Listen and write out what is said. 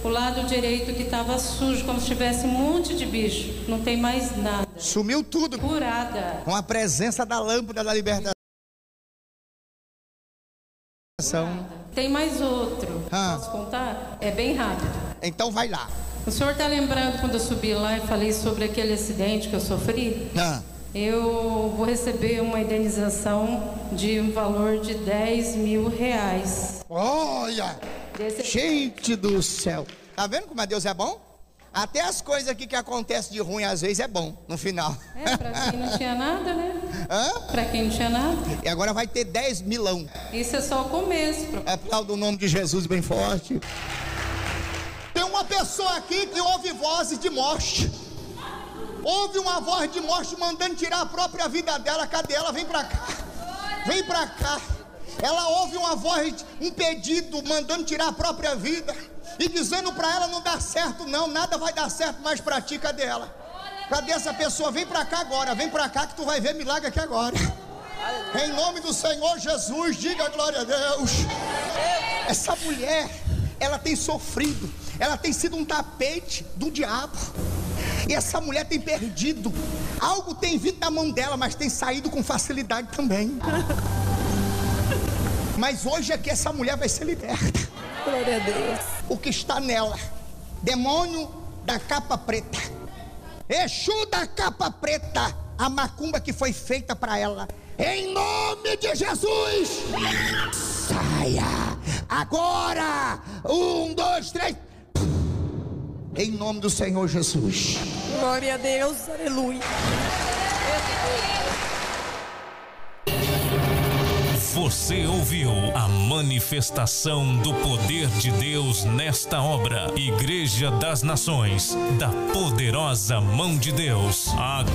O lado direito que estava sujo, como se tivesse um monte de bicho. Não tem mais nada. Sumiu tudo. Curada. Com a presença da lâmpada da libertação. Curada. Tem mais outro. Posso contar? É bem rápido. Então vai lá. O senhor está lembrando quando eu subi lá e falei sobre aquele acidente que eu sofri? Eu vou receber uma indenização de um valor de R$10.000. Olha! Gente do céu! Tá vendo como Deus é bom? Até as coisas aqui que acontecem de ruim às vezes é bom no final. Pra quem não tinha nada, né? Pra quem não tinha nada. E agora vai ter 10 milão. Isso é só o começo. Aplauda o nome de Jesus bem forte. Tem uma pessoa aqui que ouve vozes de morte. Ouve uma voz de morte mandando tirar a própria vida dela. Cadê ela? Vem pra cá. Vem pra cá. Ela ouve uma voz, um pedido mandando tirar a própria vida e dizendo pra ela: não dá certo não, nada vai dar certo mais pra ti. Cadê ela? Cadê essa pessoa? Vem pra cá agora, vem pra cá que tu vai ver milagre aqui agora. Em nome do Senhor Jesus, diga glória a Deus. Essa mulher, ela tem sofrido, ela tem sido um tapete do diabo. E essa mulher tem perdido. Algo tem vindo da mão dela, mas tem saído com facilidade também. Mas hoje é que essa mulher vai ser liberta. Glória a Deus. O que está nela? Demônio da capa preta, Exu da capa preta, a macumba que foi feita para ela. Em nome de Jesus, saia agora. 1, 2, 3. Em nome do Senhor Jesus. Glória a Deus, aleluia. Você ouviu a manifestação do poder de Deus nesta obra. Igreja das Nações, da poderosa mão de Deus.